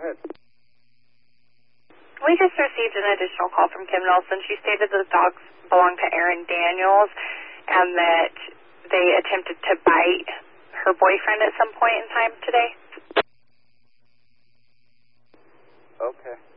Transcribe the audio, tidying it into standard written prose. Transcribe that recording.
ahead. We just received an additional call from Kim Nelson. She stated that the dogs belong to Erin Daniels and that they attempted to bite her boyfriend at some point in time today. Okay.